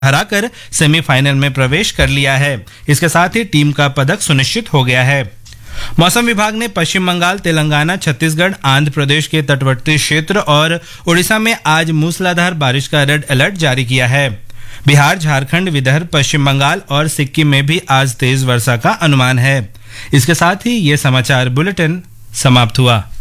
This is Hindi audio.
हराकर सेमीफाइनल में प्रवेश कर लिया है। इसके साथ ही टीम का पदक सुनिश्चित हो गया है। मौसम विभाग ने पश्चिम बंगाल, तेलंगाना, छत्तीसगढ़, आंध्र प्रदेश के तटवर्ती क्षेत्र और उड़ीसा में आज मूसलाधार बारिश का रेड अलर्ट जारी किया है। बिहार, झारखंड, विदर्भ, पश्चिम बंगाल और सिक्किम में भी आज तेज वर्षा का अनुमान है। इसके साथ ही ये समाचार बुलेटिन समाप्त हुआ।